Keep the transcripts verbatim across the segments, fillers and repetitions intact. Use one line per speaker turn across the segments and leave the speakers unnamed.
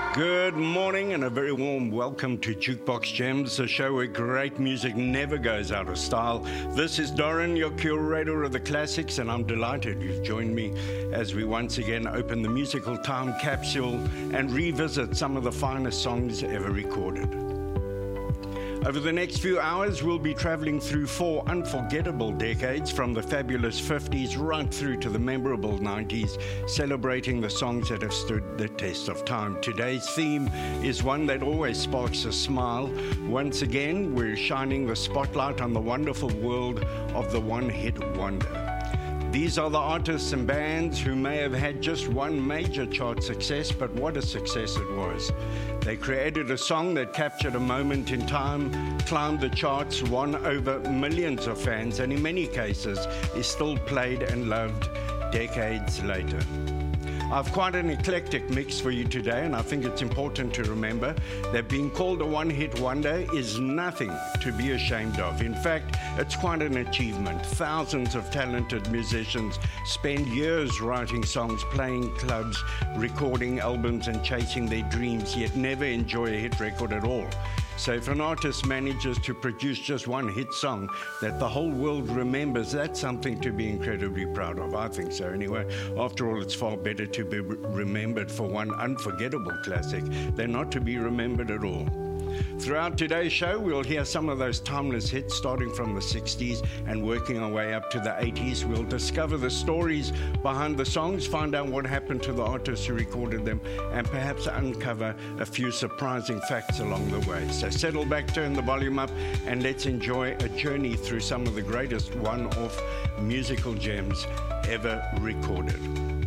Good morning and a very warm welcome to Jukebox Gems, a show where great music never goes out of style. This is Doran, your curator of the classics, and I'm delighted you've joined me as we once again open the musical time capsule and revisit some of the finest songs ever recorded. Over the next few hours, we'll be traveling through four unforgettable decades, from the fabulous fifties right through to the memorable nineties, celebrating the songs that have stood the test of time. Today's theme is one that always sparks a smile. Once again, we're shining the spotlight on the wonderful world of the one-hit wonder. These are the artists and bands who may have had just one major chart success, but what a success it was. They created a song that captured a moment in time, climbed the charts, won over millions of fans, and in many cases is still played and loved decades later. I've quite an eclectic mix for you today, and I think it's important to remember that being called a one-hit wonder is nothing to be ashamed of. In fact, it's quite an achievement. Thousands of talented musicians spend years writing songs, playing clubs, recording albums, and chasing their dreams, yet never enjoy a hit record at all. So if an artist manages to produce just one hit song that the whole world remembers, that's something to be incredibly proud of. I think so anyway. After all, it's far better to be remembered for one unforgettable classic than not to be remembered at all. Throughout today's show, we'll hear some of those timeless hits starting from the sixties and working our way up to the eighties. We'll discover the stories behind the songs, find out what happened to the artists who recorded them, and perhaps uncover a few surprising facts along the way. So settle back, turn the volume up, and let's enjoy a journey through some of the greatest one-off musical gems ever recorded.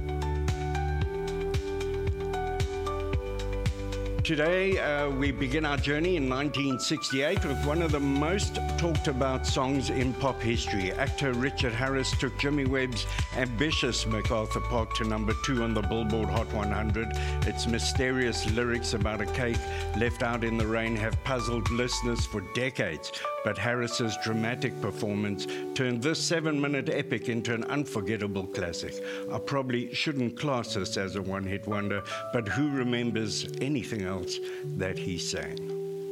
Today, uh, we begin our journey in nineteen sixty-eight with one of the most talked about songs in pop history. Actor Richard Harris took Jimmy Webb's ambitious MacArthur Park to number two on the Billboard Hot one hundred. Its mysterious lyrics about a cake left out in the rain have puzzled listeners for decades, but Harris's dramatic performance turned this seven-minute epic into an unforgettable classic. I probably shouldn't class this as a one-hit wonder, but who remembers anything else that he sang?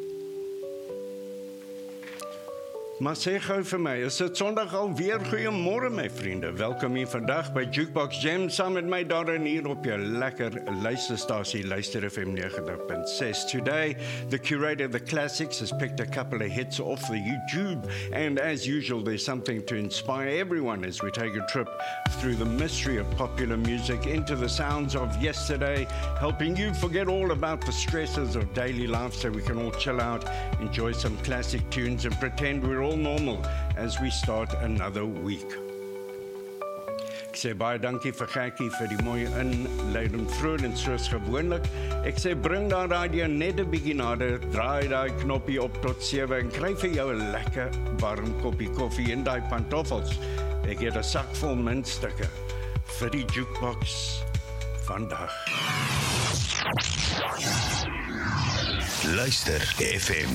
Maar sê gou vir my, is dit Sondag alweer? Goeiemôre my vriende. Welkom hier vandag by Jukebox Gems saam met my daarin hier op jou lekker luisterstasie Luister F M ninety point six. Today, the curator of the classics has picked a couple of hits off the YouTube, and as usual, there's something to inspire everyone as we take a trip through the mystery of popular music into the sounds of yesterday, helping you forget all about the stresses of daily life so we can all chill out, enjoy some classic tunes, and pretend we're all normal as we start another week. Ek sê baie dankie vir Gertjie vir die mooie inleiding vroeg en soos gewoonlik. Ek sê bring daar radio net 'n bietjie nader, draai daai knoppie op tot sewe en kry vir jou 'n lekker warm koppie koffie en daai pantoffels. Ek het 'n sak vol muntstukke vir die jukebox vandag.
Luister F M